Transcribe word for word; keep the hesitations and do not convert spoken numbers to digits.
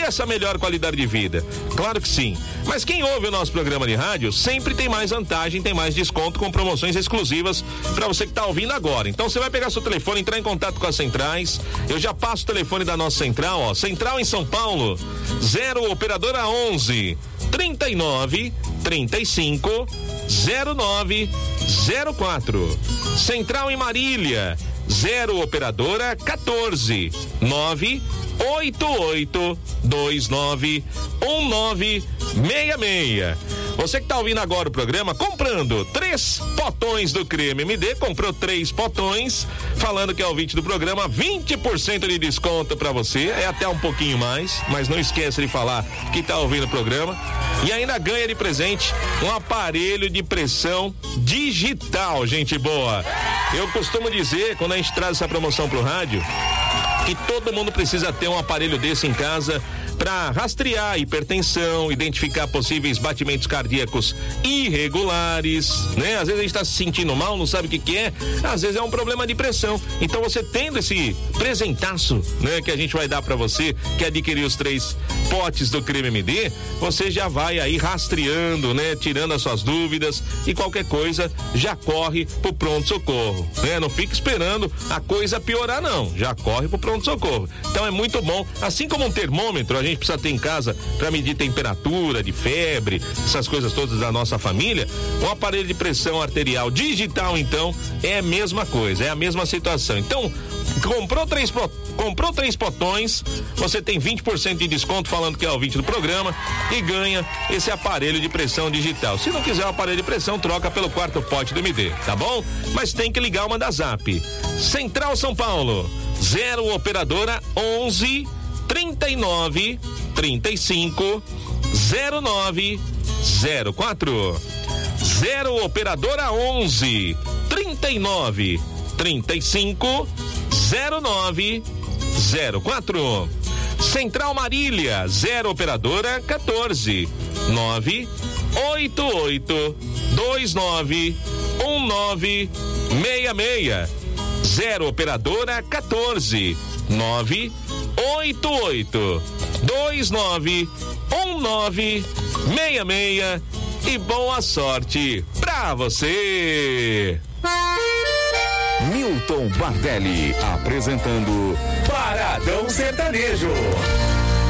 essa melhor qualidade de vida? Claro que sim. Mas quem ouve o nosso programa de rádio sempre tem mais vantagem, tem mais desconto com promoções exclusivas para você que tá ouvindo agora. Então você vai pegar seu telefone, entrar em contato com as centrais. Eu já passo o telefone da nossa central, ó. Central em São Paulo, zero operadora onze, trinta e nove, trinta e cinco, zero nove zero quatro. Central em Marília, zero operadora quatorze, nove oito oito dois nove um nove seis seis. Você que tá ouvindo agora o programa, comprando três potões do Creme M D, comprou três potões, falando que é ouvinte do programa, vinte por cento de desconto pra você, é até um pouquinho mais, mas não esqueça de falar que tá ouvindo o programa, e ainda ganha de presente um aparelho de pressão digital, gente boa. Eu costumo dizer, quando a gente traz essa promoção pro rádio, que todo mundo precisa ter um aparelho desse em casa para rastrear a hipertensão, identificar possíveis batimentos cardíacos irregulares, né? Às vezes a gente está se sentindo mal, não sabe o que que é, às vezes é um problema de pressão. Então você tendo esse presentaço, né, que a gente vai dar para você, que adquirir os três potes do Creme M D, você já vai aí rastreando, né, tirando as suas dúvidas, e qualquer coisa já corre pro pronto-socorro, né? Não fica esperando a coisa piorar, não, já corre pro pronto-socorro. Então é muito bom, assim como um termômetro a gente precisa ter em casa para medir temperatura, de febre, essas coisas todas da nossa família, um aparelho de pressão arterial digital, então, é a mesma coisa, é a mesma situação. Então, comprou três, comprou três potões, você tem vinte por cento de desconto falando que é ouvinte do programa e ganha esse aparelho de pressão digital. Se não quiser o aparelho de pressão, troca pelo quarto pote do M D, tá bom? Mas tem que ligar uma da Zap. Central São Paulo, zero operadora onze, trinta e nove, trinta e cinco, zero nove zero quatro. Zero operadora onze, trinta e nove, trinta e cinco, zero nove zero quatro. Central Marília, zero operadora quatorze, nove oito oito dois nove um nove seis seis. Zero operadora quatorze, nove oito oito dois nove um nove seis seis. E boa sorte pra você. Milton Bardelli apresentando Paradão Sertanejo.